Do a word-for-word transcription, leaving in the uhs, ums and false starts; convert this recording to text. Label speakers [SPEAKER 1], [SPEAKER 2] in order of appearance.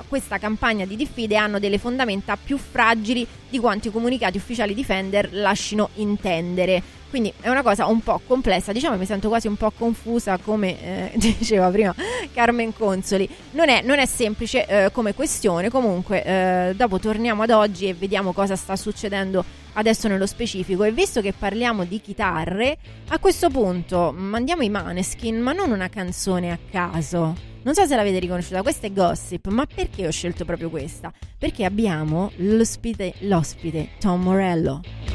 [SPEAKER 1] questa campagna di diffide hanno delle fondamenta più fragili di quanto i comunicati ufficiali di Fender lascino intendere. Quindi è una cosa un po' complessa, diciamo, mi sento quasi un po' confusa, come eh, diceva prima Carmen Consoli. Non è, non è semplice eh, come questione. Comunque eh, dopo torniamo ad oggi e vediamo cosa sta succedendo adesso nello specifico. E visto che parliamo di chitarre, a questo punto mandiamo i Maneskin, ma non una canzone a caso. Non so se l'avete riconosciuta, questa è Gossip. Ma perché ho scelto proprio questa? Perché abbiamo l'ospite, l'ospite Tom Morello.